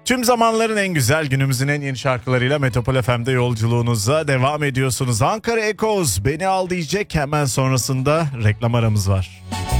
Tüm zamanların en güzel, günümüzün en yeni şarkılarıyla Metropol FM'de yolculuğunuza devam ediyorsunuz. Ankara Echoes Beni Al diyecek, hemen sonrasında reklam aramız var.